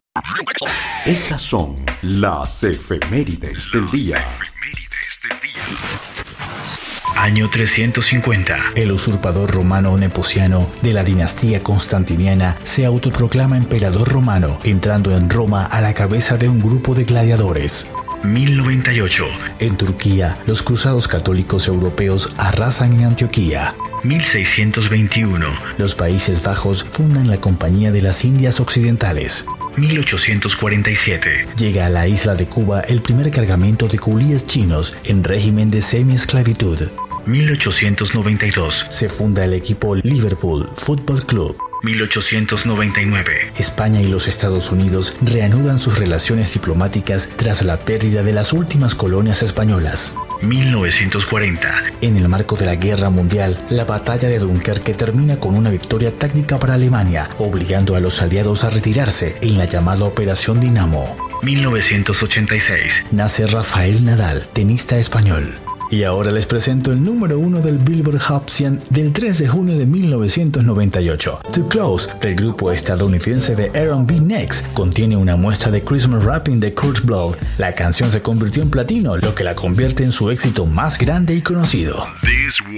Estas son las efemérides del día. Año 350. El usurpador romano Nepociano de la dinastía constantiniana se autoproclama emperador romano, entrando en Roma a la cabeza de un grupo de gladiadores. 1098. En Turquía, los cruzados católicos europeos arrasan en Antioquía. 1621. Los Países Bajos fundan la Compañía de las Indias Occidentales. 1847. Llega a la isla de Cuba el primer cargamento de culíes chinos en régimen de semi-esclavitud. 1892. Se funda el equipo Liverpool Football Club. 1899. España y los Estados Unidos reanudan sus relaciones diplomáticas tras la pérdida de las últimas colonias españolas. 1940. En el marco de la Guerra Mundial, la batalla de Dunkerque termina con una victoria táctica para Alemania, obligando a los aliados a retirarse en la llamada Operación Dinamo. 1986. Nace Rafael Nadal, tenista español. Y ahora les presento el número 1 del Billboard Hot 100 del 3 de junio de 1998. Too Close, del grupo estadounidense de R&B Next, contiene una muestra de Christmas Rapping de Kurt's Blow. La canción se convirtió en platino, lo que la convierte en su éxito más grande y conocido. This